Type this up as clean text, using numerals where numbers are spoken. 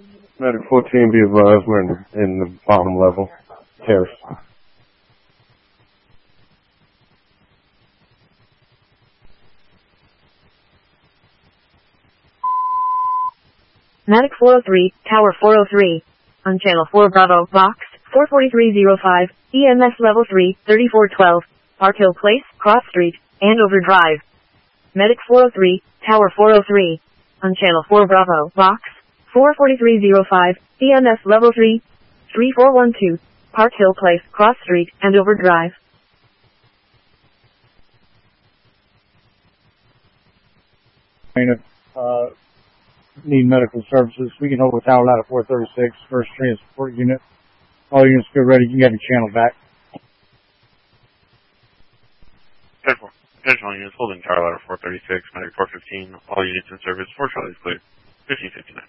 Medic 14, be advised, we're in the bottom level. Terrace. Medic 403, Tower 403. On Channel 4 Bravo, Box 44305, EMS Level 3, 3412, Park Hill Place, Cross Street, Andover Drive. Medic 403, Tower 403. On Channel 4 Bravo, Box 44305, EMS Level 3, 3412, Park Hill Place, Cross Street, Andover Drive. Need medical services. We can hold a tower ladder 436, first transport unit. All units go ready. You can get a channel back. 10-4 units holding tower ladder 436, medic 415. All units in service. 4 Charlie's cleared. 1559.